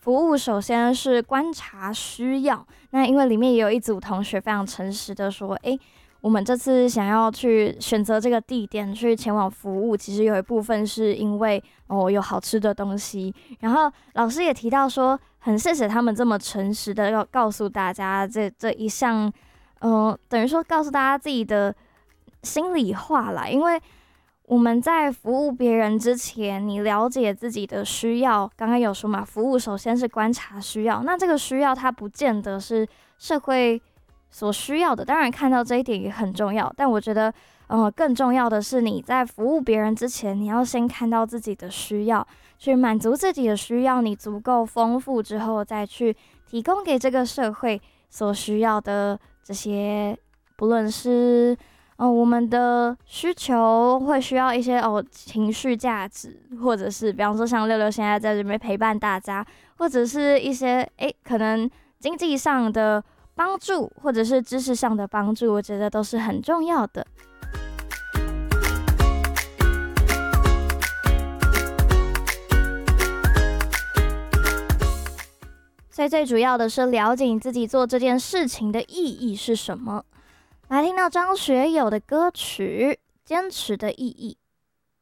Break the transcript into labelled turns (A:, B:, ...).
A: 服务首先是观察需要。那因为里面也有一组同学非常诚实的说，我们这次想要去选择这个地点去前往服务，其实有一部分是因为有好吃的东西。然后老师也提到说，很谢谢他们这么诚实的要告诉大家这一项，等于说告诉大家自己的心里话啦。因为我们在服务别人之前，你了解自己的需要，刚刚有说嘛，服务首先是观察需要，那这个需要它不见得是社会所需要的，当然看到这一点也很重要，但我觉得更重要的是你在服务别人之前，你要先看到自己的需要，去满足自己的需要，你足够丰富之后，再去提供给这个社会所需要的这些，不论是我们的需求会需要一些情绪价值，或者是比方说像六六现在在这边陪伴大家，或者是一些可能经济上的帮助，或者是知识上的帮助，我觉得都是很重要的。所以最主要的是了解你自己做这件事情的意义是什么。来听到张学友的歌曲《坚持的意义》。